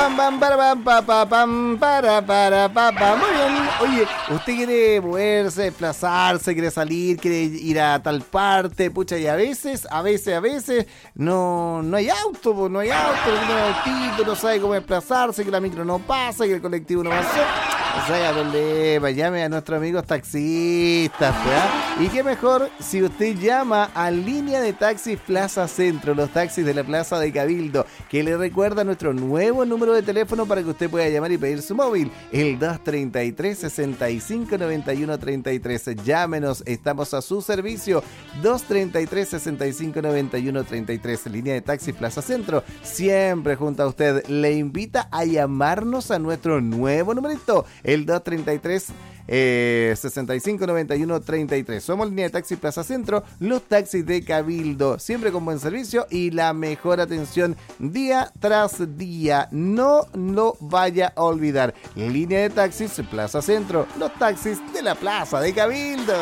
pam, pam, para, pam, pa, pa, pam, para, pa. Muy bien. Oye, usted quiere moverse, desplazarse, quiere salir, quiere ir a tal parte, pucha, y a veces, no hay auto, no hay autito, no sabe cómo desplazarse, que la micro no pasa, que el colectivo no pasa. O sea, problema, llame a nuestros amigos taxistas, ¿pues? Y qué mejor si usted llama a Línea de Taxis Plaza Centro, los taxis de la Plaza de Cabildo, que le recuerda nuestro nuevo número de teléfono para que usted pueda llamar y pedir su móvil, el 233-6591-33. Llámenos, estamos a su servicio, 233-6591-33, Línea de Taxis Plaza Centro, siempre junto a usted. Le invita a llamarnos a nuestro nuevo numerito, el 233-6591-33. Somos Línea de Taxi Plaza Centro, los taxis de Cabildo, siempre con buen servicio y la mejor atención día tras día. No lo vaya a olvidar. Línea de Taxis Plaza Centro, los taxis de la Plaza de Cabildo.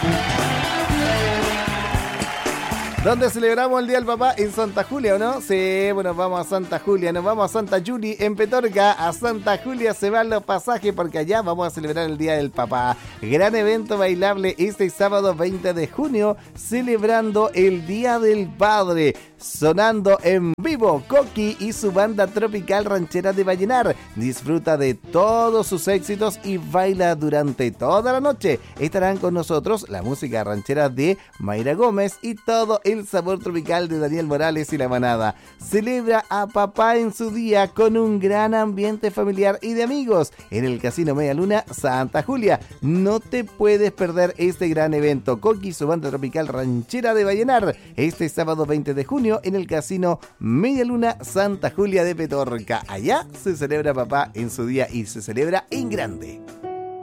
¿Dónde celebramos el Día del Papá? En Santa Julia, ¿o no? Sí, bueno, vamos a Santa Julia, nos vamos a Santa Juli en Petorca. A Santa Julia se van los pasajes porque allá vamos a celebrar el Día del Papá. Gran evento bailable este sábado 20 de junio, celebrando el Día del Padre. Sonando en vivo, Coqui y su banda tropical ranchera de Vallenar. Disfruta de todos sus éxitos y baila durante toda la noche. Estarán con nosotros la música ranchera de Mayra Gómez y todo el sabor tropical de Daniel Morales y la manada. Celebra a papá en su día con un gran ambiente familiar y de amigos en el Casino Media Luna Santa Julia. No te puedes perder este gran evento. Coqui y su banda tropical ranchera de Vallenar, este sábado 20 de junio en el Casino Media Luna Santa Julia de Petorca. Allá se celebra papá en su día y se celebra en grande.